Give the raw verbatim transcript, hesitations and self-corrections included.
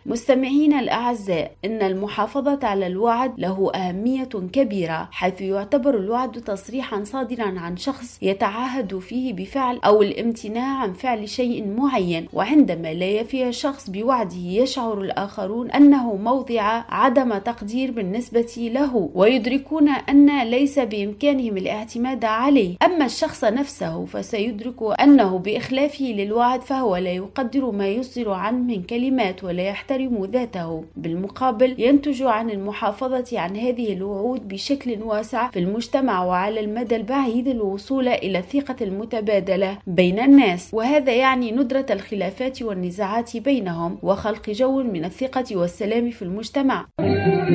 مستمعينا الأعزاء، إن المحافظة على الوعد له أهمية كبيرة، حيث يعتبر الوعد تصريحا صادرا عن شخص يتعهد فيه بفعل أو الامتناع عن فعل شيء معين، وعندما لا يفي الشخص بوعده يشعر الآخرون أنه موضع عدم تقدير بالنسبة له، ويدركون أن ليس بإمكانهم الاعتماد عليه. أما الشخص نفسه فسيدرك أنه بإخلافه للوعد فهو لا يقدر ما يصدر عنه من كلمات ولا يحترم ذاته. بالمقابل ينتج عن المحافظة عن هذه الوعود بشكل واسع في المجتمع وعلى المدى البعيد الوصول إلى الثقة المتبادلة بين الناس، وهذا يعني ندرة الخلافات والنزاعات بينهم وخلق جو من الثقة والسلام في المجتمع.